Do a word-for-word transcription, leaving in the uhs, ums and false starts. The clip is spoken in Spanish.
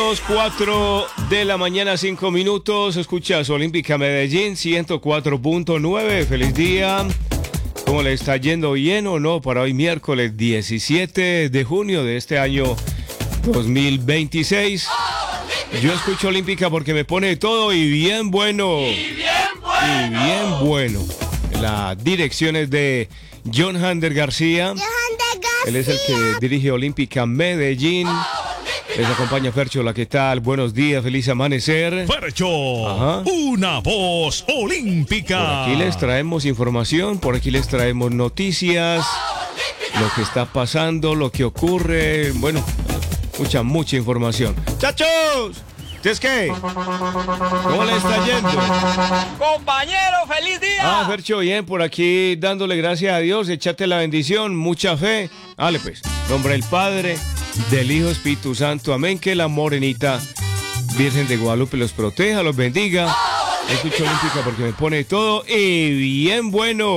minutos, cuatro de la mañana, cinco minutos. Escuchas Olímpica Medellín, ciento cuatro punto nueve. Feliz día. ¿Cómo le está yendo? ¿Bien o no? Para hoy miércoles diecisiete de junio de este año dos mil veintiséis. Yo escucho Olímpica porque me pone todo y bien bueno. Y bien bueno. Y bien bueno. La dirección es de John Hander García. John Hander García. Él es el que dirige Olímpica Medellín. Les acompaña Fercho, la que tal, buenos días, feliz amanecer. Fercho, Ajá. una voz olímpica. Por aquí les traemos información, por aquí les traemos noticias, lo que está pasando, lo que ocurre, bueno, mucha, mucha información. ¡Chachos! ¿Ustedes qué? ¿Cómo le está yendo? Compañero, feliz día. Ah, Fercho, bien, por aquí dándole gracias a Dios, échate la bendición, mucha fe. Dale pues, nombre del Padre, del Hijo, Espíritu Santo, amén, que la morenita Virgen de Guadalupe los proteja, los bendiga. Escucho Olímpica porque me pone todo y bien bueno.